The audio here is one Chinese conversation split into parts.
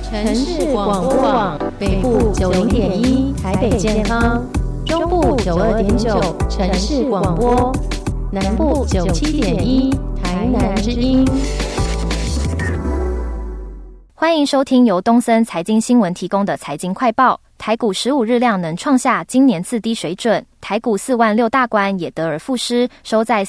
城市广播网北部90.1台北健康，中部92.9城市广播，南部97.1台南之音。 欢迎收听由东森财经新闻提供的财经快报。台股15日量能创下今年次低水准，台股46000大关也得而复失，收在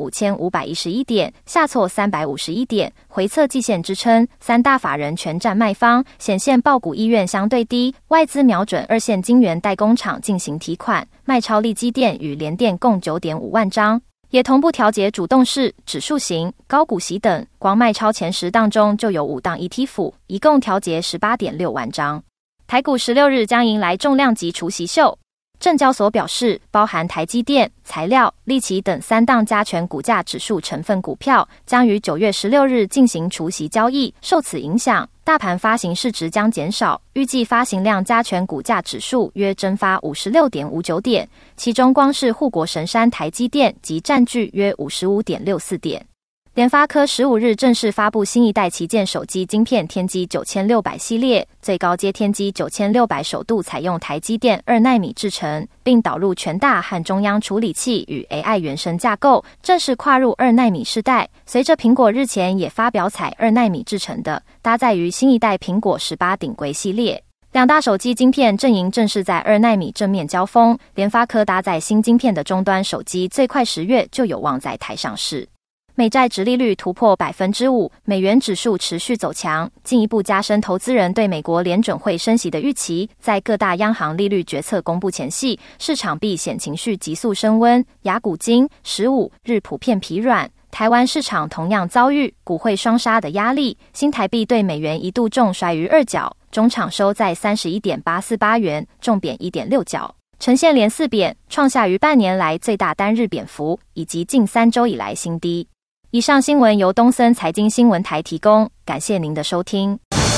45511点，下挫351点，回测季线支撑。三大法人全占卖方，显现抱股意愿相对低，外资瞄准二线晶圆代工厂进行提款，卖超力积电与联电共 9.5 万张。也同步调节主动式、指数型、高股息等，光卖超前10档中就有5档 ETF， 一共调节 18.6 万张。台股16日将迎来重量级除息秀，证交所表示，包含台积电、材料、力奇等3档加权股价指数成分股票，将于9月16日进行除息交易，受此影响，大盘发行市值将减少，预计发行量加权股价指数约蒸发 56.59 点，其中光是护国神山台积电即占据约 55.64 点。联发科15日正式发布新一代旗舰手机晶片天玑9600系列，最高阶天玑9600首度采用台积电2奈米制程，并导入全大和中央处理器与 AI 原生架构，正式跨入2奈米世代。随着苹果日前也发表采2奈米制程的，搭载于新一代苹果18顶规系列。两大手机晶片阵营正式在2奈米正面交锋，联发科搭载新晶片的终端手机最快10月就有望在台上市。美债殖利率突破 5%， 美元指数持续走强，进一步加深投资人对美国联准会升息的预期。在各大央行利率决策公布前夕，市场避险情绪急速升温，亚股金、15日普遍疲软。台湾市场同样遭遇股汇双杀的压力，新台币对美元一度重摔于2角，中场收在 31.848 元，重贬 1.6角。呈现连4贬，创下于半年来最大单日贬幅，以及近3周以来新低。以上新闻由东森财经新闻台提供，感谢您的收听。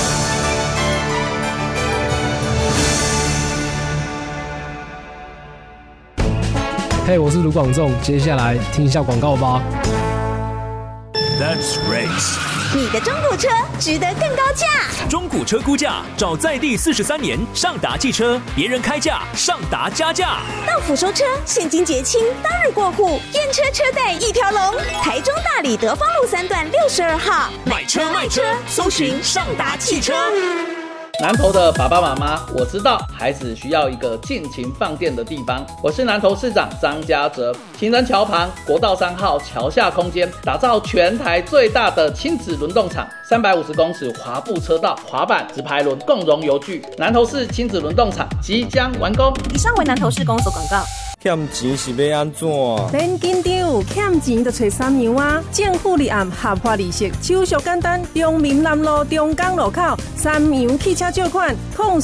嘿，我是卢广仲，接下来听一下广告吧。 That's race。 你的中古车值得更高价。 中古车估价找在地43年上达汽车，别人开价，上达加价。 到府收车，现金结清，当日过户，验车车贷一条龙。台中大里德芳路3段62号， 买车卖车，搜寻上达汽车。 南投的爸爸妈妈，我知道孩子需要一个尽情放电的地方。我是南投市长张家哲，情人桥旁国道3号桥下空间，打造全台最大的亲子轮动场，350公尺滑步车道、滑板、直排轮共融游具。南投市亲子轮动场即将完工。 以上为南投市公所广告。 欠钱是要安怎？ 免紧张，欠钱就找三洋啊！政府立案合法利息，手续简单。中民南路中港路口三洋汽车借款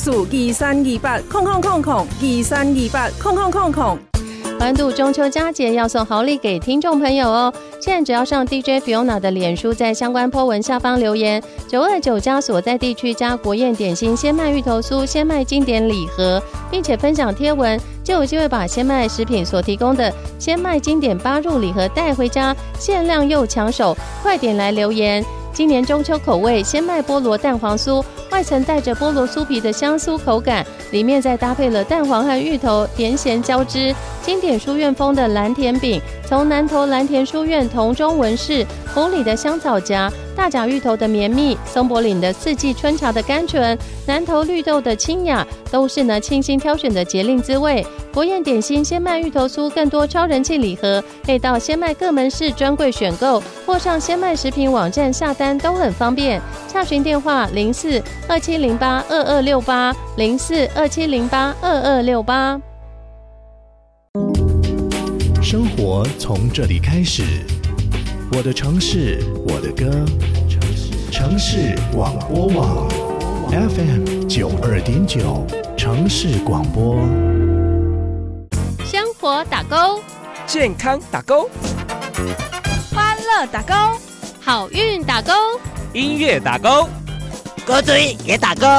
，2328000023280000。 欢度中秋佳节，要送好礼给听众朋友哦！现在只要上 DJ Fiona 的脸书，在相关 po 文下方留言929加所在地区加国宴点心鲜麦芋头酥、鲜麦经典礼盒，并且分享贴文，就有机会把鲜麦食品所提供的鲜麦经典8入礼盒带回家，限量又抢手，快点来留言！今年中秋口味鲜麦菠萝蛋黄酥，外层带着菠萝酥皮的香酥口感，里面再搭配了蛋黄和芋头，甜咸交织。经典书院风的蓝甜饼，从南投蓝田书院同中文饰，红里的香草荚，大甲芋头的绵密，松柏岭的四季春茶的甘醇，南投绿豆的清雅，都是呢清新挑选的节令滋味。国宴点心鲜麦芋头酥更多超人气礼盒，可以到鲜麦各门市专柜选购，或上鲜麦食品网站下单都很方便。洽询电话0427082268 0427082268。 生活从这里开始，我的城市，我的歌，城市广播网 FM92.9 城市广播。 生活打勾， 健康打勾， 欢乐打勾， 好运打勾， 音乐打勾， 歌嘴也打勾。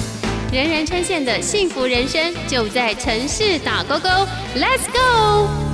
人人称羡的幸福人生就在城市打勾勾 ，Let's go！